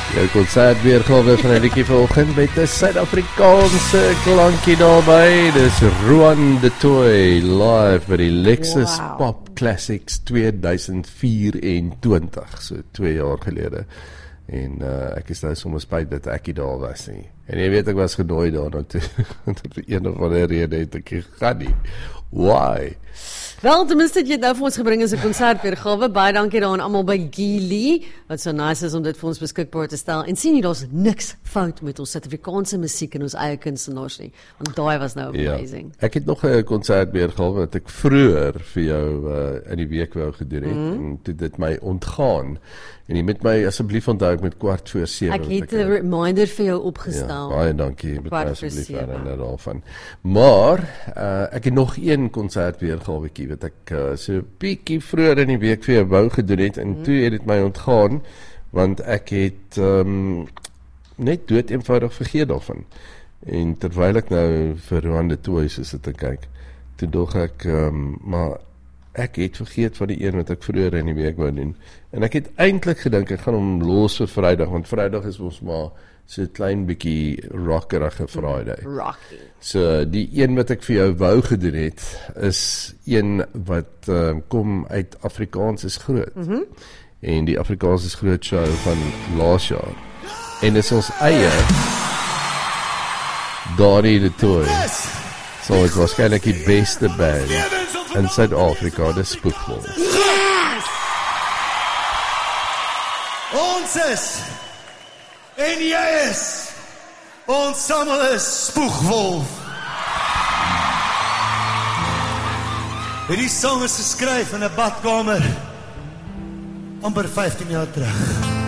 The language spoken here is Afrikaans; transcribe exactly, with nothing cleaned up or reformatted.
Jou konsert weergawe van 'n liedjie vanoggend met 'n Suid-Afrikaanse klankie daarby. Dis Roan de Toy live by die Lexus wow. Pop Classics tweeduisend vyf-en-twintig, so twee jaar gelede. En uh, ek is nou sommer spyt dat ek nie daar was nie. En jy weet ek was genooi daar nou toe. Vir een of ander rede het ek gegaan nie. Why? Wel, tenminste het jy het nou vir ons gebring as 'n konsertweergawe. Baie dankie daaraan almal by Geely, wat so nice is om dit vir ons beskikbaar te stel. En sien jy, daar's niks fout met ons Suid-Afrikaanse musiek en ons eie kunstenaars nie. Want daai was nou amazing. Ja, ek het nog 'n konsertweergawe wat ek vroeër vir jou uh, in die week wou gedoen het. Mm. En toe dit my ontgaan. En jy moet my asseblief onthou ek met kwart voor sewe. Ek het 'n reminder vir jou opgestel. Ja, baie dankie. Met my asseblief herinner daarvan. Maar uh, ek het nog een konsertweergawetjie wat ek uh, so 'n bietjie vroeër in die week vir jou wou gedoen het en mm. toe het dit my ontgaan want ek het um, net dood eenvoudig vergeet daarvan. En terwyl ek nou vir Roan de Toy soos dit te kyk, toe dog ek um, maar ek het vergeet van die een wat ek vroeër in die week wou doen. En ek het eintlik gedink ek gaan hom los vir Vrydag, want Vrydag is ons maar so 'n klein bietjie rockerige Friday. Rocky. So die een wat ek vir jou wou gedoen het, is een wat uh, kom uit Afrikaans is groot. Mm-hmm. En die Afrikaans is groot show van laas jaar. En is ons eie Donnie de Toy. So het waarskynlik die beste band in Suid-Afrika, dis Spoegwolf. Yes! Ons is en jy is ons samal is Spoegwolf. Hierdie song is geskryf in 'n badkamer amper vyftien jaar terug.